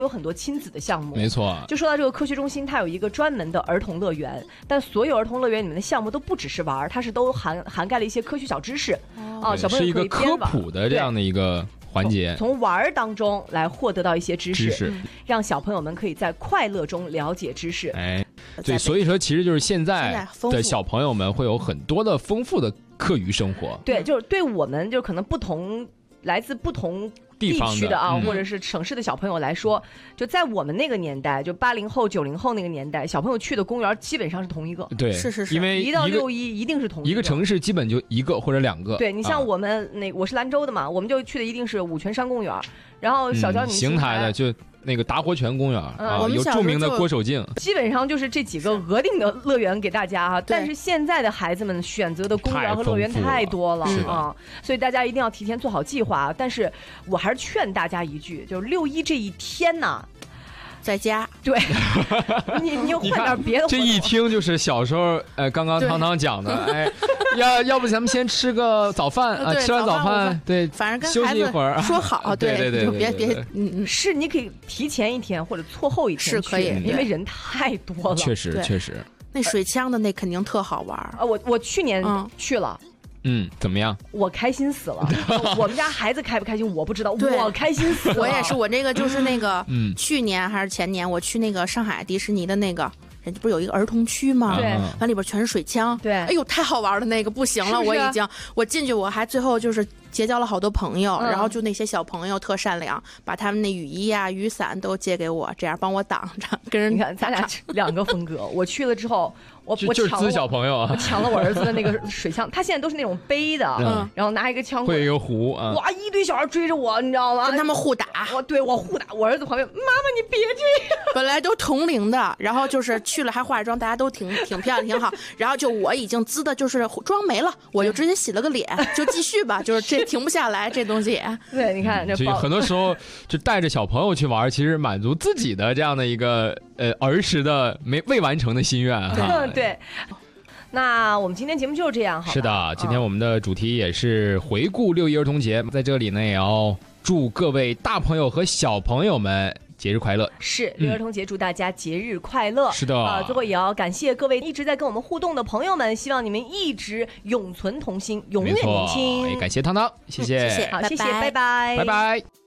有很多亲子的项目。 没错， 就说到这个科学中心，它有一个专门的儿童乐园，但所有儿童乐园里面的项目都不只是玩，它是都涵盖了一些科学小知识小朋友可以是一个科普的这样的一个环节， 从玩当中来获得到一些知识，让小朋友们可以在快乐中了解知识。 对，所以说其实就是现在的小朋友们会有很多的丰富的课余生活。 对，就是对我们就可能来自不同地区的或者是城市的小朋友来说，就在我们那个年代，就80后、90后那个年代，小朋友去的公园基本上是同一个。 对， 是， 因为 1到6一定是同一个城市基本就1个或者2个。 对，你像我们我是兰州的嘛，我们就去的一定是五泉山公园，然后小娇女邢台的就那个达活泉公园有著名的郭守敬， 基本上就是这几个额定的乐园给大家但是现在的孩子们选择的公园和乐园太多了所以大家一定要提前做好计划。但是我还是劝大家一句，就是6一这一天呢， 在家。 对，你又换点别的。 这一听就是小时候刚刚汤汤讲的，要不咱们先吃个早饭吃完早饭，对， 反正跟休息一会儿， 说好，对，就别， 是你可以提前一天或者错后一天是可以， 因为人太多了。 确实。 那水枪的那肯定特好玩我去年去了。 怎么样？ 我开心死了。我们家孩子开不开心我不知道，我开心死了。 我也是，我这个就是那个去年还是前年，我去那个上海迪士尼的那个。人家不是有一个儿童区吗？ 对， 完里边全是水枪。 对， 哎呦，太好玩了，那个不行了，我进去，我还最后就是结交了好多朋友，然后就那些小朋友特善良，把他们那雨衣啊、雨伞都借给我，这样帮我挡着。跟人你看，咱俩2个风格。我去了之后，我就是滋小朋友我抢了我儿子的那个水枪，他现在都是那种背的，然后拿一个枪， 会有一个壶哇，一堆小孩追着我，你知道吗？ 跟他们互打。 我互打，我儿子旁边，妈妈你别这样。 本来都同龄的，然后就是去了还化妆，大家都挺漂亮挺好，然后就我已经滋的就是妆没了，我就直接洗了个脸，就继续吧，就是这停不下来这东西。 对，你看这很多时候就带着小朋友去玩，其实满足自己的这样的一个儿时的未完成的心愿对。那我们今天节目就是这样，好吧？ 是的，今天我们的主题也是回顾6一儿童节，在这里呢也要祝各位大朋友和小朋友们节日快乐。 是6一儿童节，祝大家节日快乐。 是的最后也要感谢各位一直在跟我们互动的朋友们，希望你们一直永存童心，永远年轻。 也感谢汤汤，谢谢。 好，谢谢，拜拜， 拜拜。